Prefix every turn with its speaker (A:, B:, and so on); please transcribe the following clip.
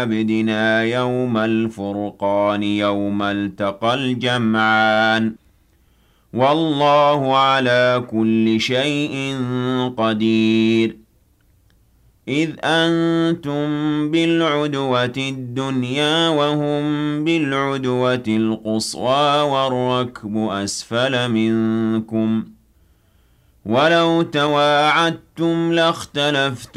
A: عبدنا يوم الفرقان يوم التقى الجمعان والله على كل شيء قدير إذ أنتم بالعدوة الدنيا وهم بالعدوة القصوى والركب أسفل منكم ولو تواعدتم لاختلفتم